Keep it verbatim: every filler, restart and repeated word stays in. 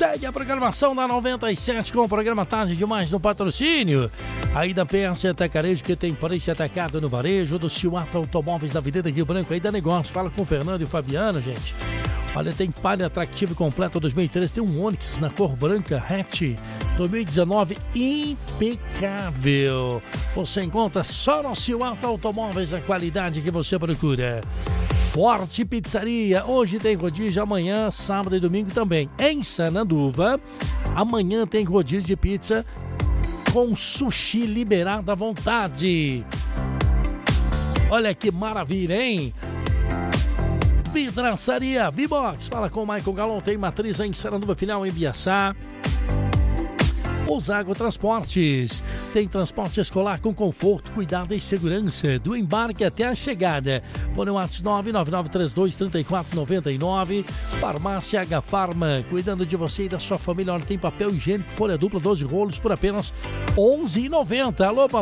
Segue a programação da noventa e sete com o programa Tarde Demais no patrocínio. Aí da P S Atacarejo, que tem preço atacado no varejo, do Ciuata Automóveis da Avenida Rio Branco, aí da negócio. Fala com o Fernando e o Fabiano, gente. Olha, tem palha atrativo e completo dois mil e treze, tem um Onix na cor branca, hatch dois mil e dezenove, impecável. Você encontra só no Ciuata Automóveis a qualidade que você procura. Forte Pizzaria, hoje tem rodízio, amanhã, sábado e domingo também. Em Sananduva, amanhã tem rodízio de pizza com sushi liberado à vontade. Olha que maravilha, hein? Vidraçaria Vibox, fala com o Michael Galon, tem matriz em Sananduva, filial em Biaçá. Osago Transportes, tem transporte escolar com conforto, cuidado e segurança, do embarque até a chegada. Põe o WhatsApp nove nove nove três dois três quatro nove nove. Farmácia H Farma, cuidando de você e da sua família. Olha, tem papel higiênico, folha dupla, doze rolos por apenas onze reais e noventa centavos. Alô,